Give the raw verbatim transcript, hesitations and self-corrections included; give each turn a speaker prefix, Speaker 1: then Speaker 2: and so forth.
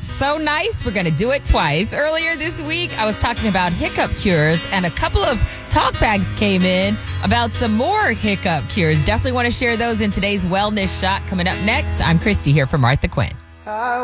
Speaker 1: That's so nice. We're going to do it twice. Earlier this week, I was talking about hiccup cures, and a couple of talk bags came in about some more hiccup cures. Definitely want to share those in today's Wellness Shot. Coming up next, I'm Christy here for Martha Quinn.